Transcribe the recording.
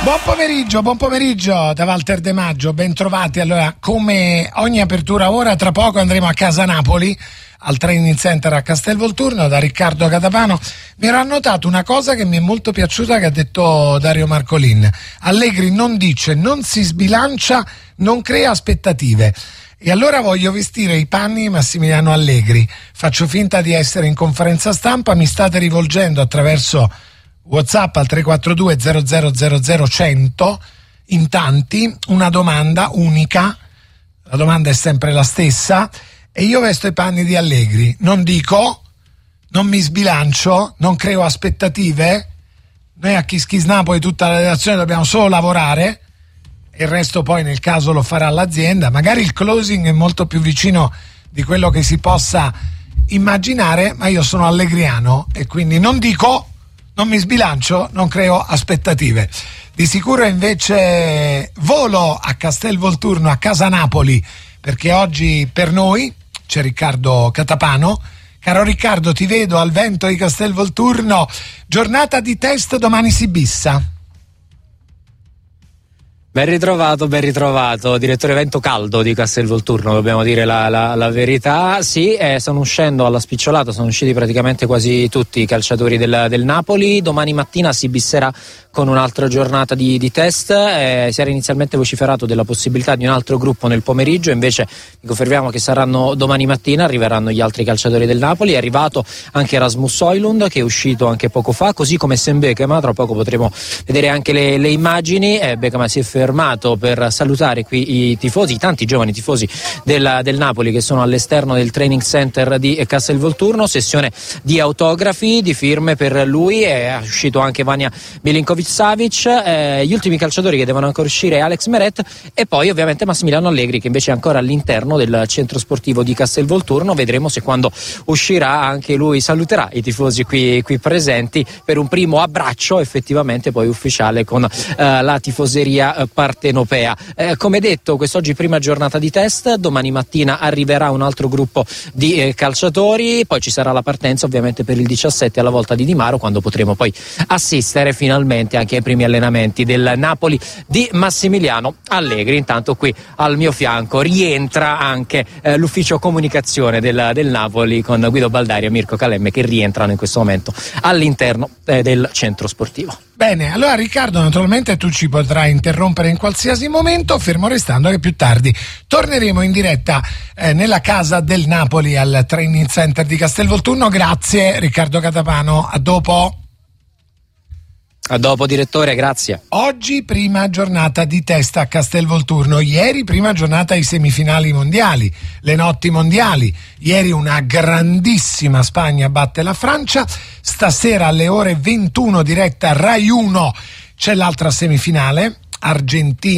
Buon pomeriggio da Walter De Maggio, ben trovati. Allora, come ogni apertura ora, tra poco andremo a Casa Napoli, al Training Center a Castelvolturno, da Riccardo Catapano. Mi ero annotato una cosa che mi è molto piaciuta, che ha detto Dario Marcolin. Allegri non dice, non si sbilancia, non crea aspettative. E allora voglio vestire i panni di Massimiliano Allegri. Faccio finta di essere in conferenza stampa, mi state rivolgendo attraverso WhatsApp al 342 0000 100 in tanti una domanda unica. La domanda è sempre la stessa e io vesto i panni di Allegri. Non dico, non mi sbilancio, non creo aspettative. Noi a Kiss Kiss Napoli, tutta la redazione, dobbiamo solo lavorare e il resto poi nel caso lo farà l'azienda. Magari il closing è molto più vicino di quello che si possa immaginare, ma io sono allegriano e quindi non dico, non mi sbilancio, non creo aspettative. Di sicuro invece volo a Castelvolturno, a Casa Napoli, perché oggi per noi c'è Riccardo Catapano. Caro Riccardo, ti vedo al vento di Castelvolturno. Giornata di test, domani si bissa. Ben ritrovato, direttore evento caldo di Castelvolturno, dobbiamo dire la verità. Sì, stanno uscendo alla spicciolata, sono usciti praticamente quasi tutti i calciatori del Napoli. Domani mattina si bisserà con un'altra giornata di test. Si era inizialmente vociferato della possibilità di un altro gruppo nel pomeriggio, invece vi confermiamo che saranno domani mattina, arriveranno gli altri calciatori del Napoli. È arrivato anche Rasmus Højlund, che è uscito anche poco fa, così come Sven Bekema. Tra poco potremo vedere anche le immagini. Bekema si è fermato per salutare qui i tifosi, i tanti giovani tifosi del Napoli che sono all'esterno del training center di Castelvolturno. Sessione di autografi, di firme per lui. È uscito anche Vanja Milinkovic-Savic, gli ultimi calciatori che devono ancora uscire Alex Meret, e poi ovviamente Massimiliano Allegri, che invece è ancora all'interno del centro sportivo di Castelvolturno. Vedremo se quando uscirà anche lui saluterà i tifosi qui presenti per un primo abbraccio effettivamente poi ufficiale con la tifoseria partenopea. Come detto, quest'oggi prima giornata di test, domani mattina arriverà un altro gruppo di calciatori, poi ci sarà la partenza ovviamente per il 17 alla volta di Di Maro, quando potremo poi assistere finalmente anche ai primi allenamenti del Napoli di Massimiliano Allegri. Intanto qui al mio fianco rientra anche l'ufficio comunicazione del Napoli, con Guido Baldari e Mirko Calemme, che rientrano in questo momento all'interno del centro sportivo. Bene, allora Riccardo, naturalmente tu ci potrai interrompere in qualsiasi momento, fermo restando che più tardi torneremo in diretta nella casa del Napoli al Training Center di Castelvolturno. Grazie Riccardo Catapano, a dopo. A dopo direttore, grazie. Oggi prima giornata di test a Castelvolturno, ieri prima giornata ai semifinali mondiali, le notti mondiali. Ieri una grandissima Spagna batte la Francia, stasera alle ore 21 diretta Rai 1 c'è l'altra semifinale, Argentina